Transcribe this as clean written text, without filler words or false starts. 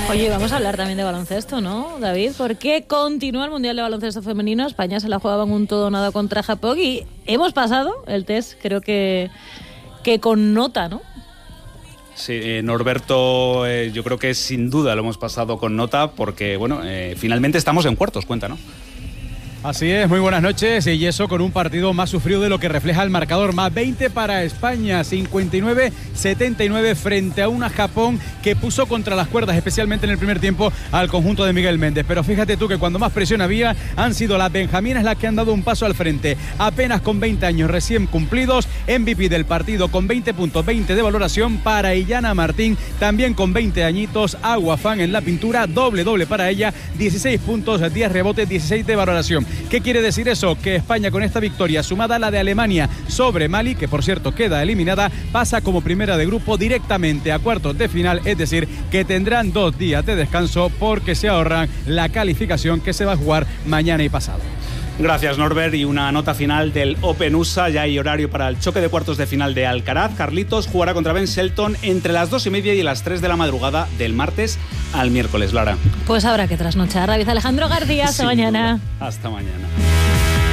Oye, vamos a hablar también de baloncesto, ¿no, David? Porque continúa el Mundial de Baloncesto Femenino. España se la jugaba en un todo o nada contra Japón y hemos pasado el test, creo que con nota, ¿no? Sí, Norberto, yo creo que sin duda lo hemos pasado con nota porque, bueno, finalmente estamos en cuartos, cuéntanos. Así es, muy buenas noches, y eso con un partido más sufrido de lo que refleja el marcador, más 20 para España, 59-79 frente a una Japón que puso contra las cuerdas, especialmente en el primer tiempo, al conjunto de Miguel Méndez. Pero fíjate tú que cuando más presión había, han sido las benjaminas las que han dado un paso al frente, apenas con 20 años recién cumplidos, MVP del partido con 20 puntos, 20 de valoración para Illana Martín, también con 20 añitos, Aguafán en la pintura, doble para ella, 16 puntos, 10 rebotes, 16 de valoración. ¿Qué quiere decir eso? Que España, con esta victoria sumada a la de Alemania sobre Mali, que por cierto queda eliminada, pasa como primera de grupo directamente a cuartos de final, es decir, que tendrán 2 días de descanso porque se ahorran la calificación que se va a jugar mañana y pasado. Gracias, Norbert. Y una nota final del Open USA. Ya hay horario para el choque de cuartos de final de Alcaraz. Carlitos jugará contra Ben Shelton entre las 2:30 y las 3 de la madrugada del martes al miércoles, Lara. Pues habrá que trasnochar. David Alejandro García, hasta mañana. Hasta mañana.